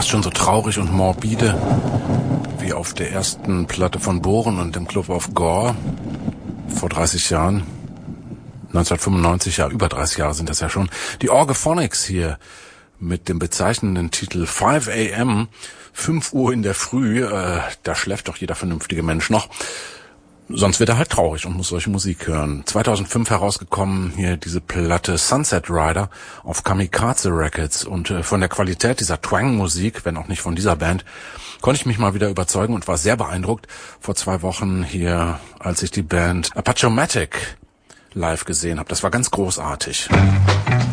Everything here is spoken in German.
fast schon so traurig und morbide wie auf der ersten Platte von Bohren und dem Club of Gore vor 30 Jahren. 1995, ja, über 30 Jahre sind das ja schon. Die Orgaphonics hier mit dem bezeichnenden Titel 5 a.m., 5 Uhr in der Früh, da schläft doch jeder vernünftige Mensch noch. Sonst wird er halt traurig und muss solche Musik hören. 2005 herausgekommen hier diese Platte Sunset Rider auf Kamikaze Records, und von der Qualität dieser Twang-Musik, wenn auch nicht von dieser Band, konnte ich mich mal wieder überzeugen und war sehr beeindruckt vor 2 Wochen hier, als ich die Band Apache-O-Matic live gesehen habe. Das war ganz großartig.